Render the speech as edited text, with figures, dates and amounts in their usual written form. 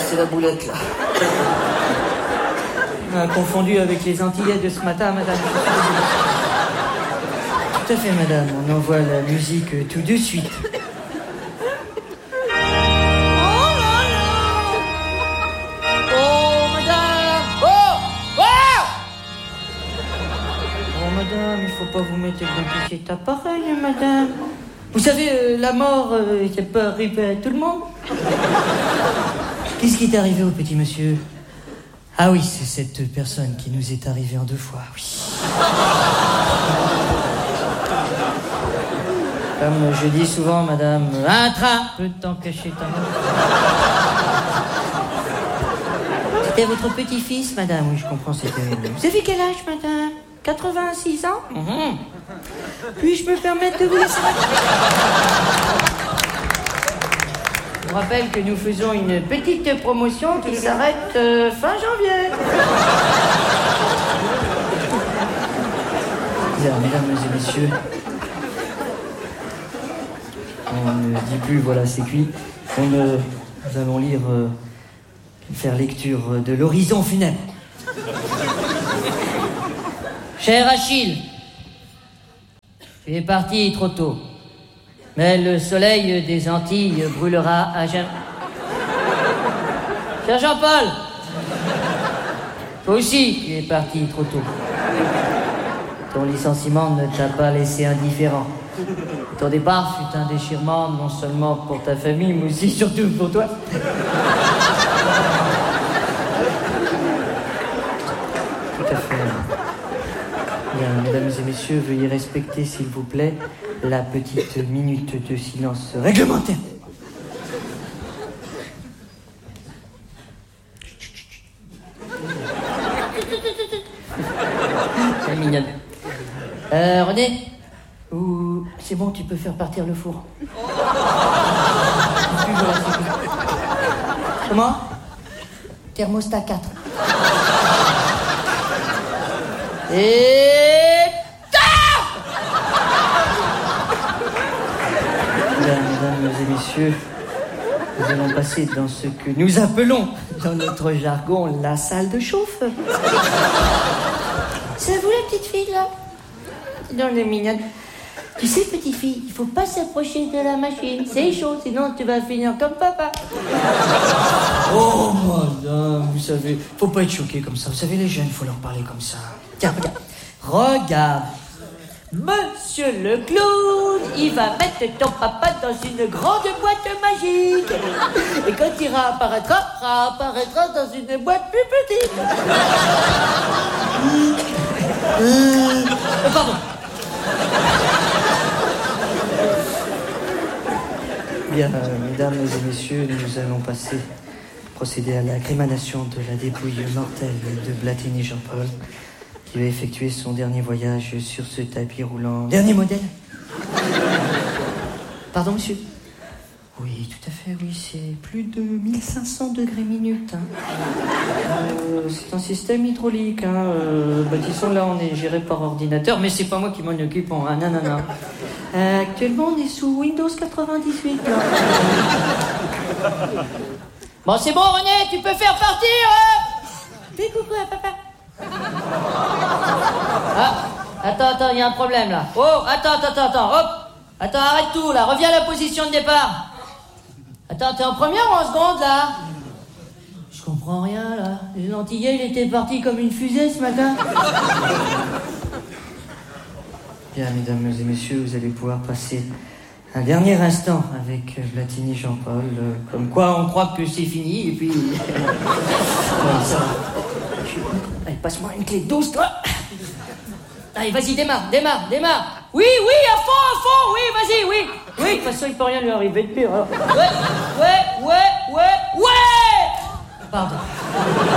c'est la boulette, là. Confondu avec les Antillais de ce matin, madame. Tout à fait, madame. On envoie la musique tout de suite. Madame, il faut pas vous mettre dans cet appareil, madame. Vous savez, la mort, ça peut arriver à tout le monde. Qu'est-ce qui est arrivé au petit monsieur? Ah oui, c'est cette personne qui nous est arrivée en 2 fois, oui. Comme je dis souvent, madame, un train peut t'en cacher ta mort. C'était votre petit-fils, madame? Oui, je comprends, c'était... Vous avez quel âge, madame? 86 ans? Puis-je me permettre de vous laisser? Je vous rappelle que nous faisons une petite promotion qui s'arrête fin janvier. Bien, mesdames et messieurs, on ne dit plus voilà c'est cuit. Nous allons lire, faire lecture de l'horizon funèbre. Cher Achille, tu es parti trop tôt, mais le soleil des Antilles brûlera à jamais. Cher Jean-Paul, toi aussi tu es parti trop tôt. Ton licenciement ne t'a pas laissé indifférent. Ton départ fut un déchirement non seulement pour ta famille, mais aussi surtout pour toi. Tout à fait. Bien, mesdames et messieurs, veuillez respecter, s'il vous plaît, la petite minute de silence réglementaire. C'est mignonne. René, c'est bon, tu peux faire partir le four. Comment? Thermostat 4. Et... Mesdames et messieurs, nous allons passer dans ce que nous appelons, dans notre jargon, la salle de chauffe. C'est vous la petite fille, là? Non, les mignonnes. Tu sais, petite fille, il faut pas s'approcher de la machine. C'est chaud, sinon tu vas finir comme papa. Oh, madame, vous savez, faut pas être choqué comme ça. Vous savez, les jeunes, faut leur parler comme ça. Tiens, regarde. Regarde. Monsieur le clown, il va mettre ton papa dans une grande boîte magique. Et quand il réapparaîtra dans une boîte plus petite. Pardon. Bien, mesdames et messieurs, nous allons procéder à la crémation de la dépouille mortelle de Blatini Jean-Paul, qui va effectuer son dernier voyage sur ce tapis roulant. Dernier modèle? Pardon, monsieur? Oui, tout à fait, oui, c'est plus de 1500 degrés minutes. Hein. C'est un système hydraulique. Hein. Disons, là, on est géré par ordinateur, mais c'est pas moi qui m'en occupe. Hein. Non. Actuellement, on est sous Windows 98. Là. Bon, c'est bon, René, tu peux faire partir. Fais coucou à papa. Ah, attends, il y a un problème, là. Oh, attends, hop. Attends, arrête tout, là. Reviens à la position de départ. Attends, t'es en première ou en seconde, là? Je comprends rien, là. Les Antillais, il était parti comme une fusée, ce matin. Bien, mesdames et messieurs, vous allez pouvoir passer un dernier instant avec Blatini Jean-Paul. Comme quoi, on croit que c'est fini, et puis... Ouais, ça va. Allez, passe-moi une clé douce, toi. Allez, vas-y, démarre. Oui, à fond, oui, vas-y, oui. Oui, de toute façon, il peut rien lui arriver de pire. Alors. Ouais. Pardon.